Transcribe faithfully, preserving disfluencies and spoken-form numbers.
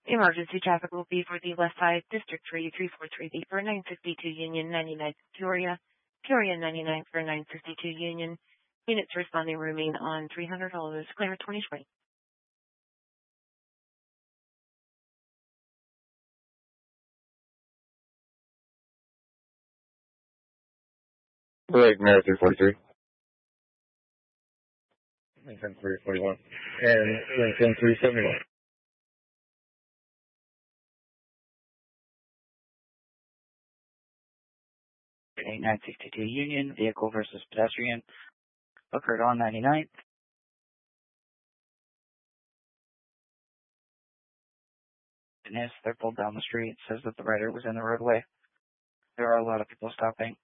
Emergency traffic will be for the West Side District three three four three B for nine fifty-two Union, ninety-nine Peoria, Peoria ninety-nine for nine fifty-two Union. Units responding remain on three hundred dollars. Clear twenty twenty. Lake Mary three forty-three. Lincoln three forty-one. And Lincoln three seventy-one. nine sixty-two Union, vehicle versus pedestrian, occurred on ninety-ninth. Witness, they're pulled down the street, says that the rider was in the roadway. There are a lot of people stopping.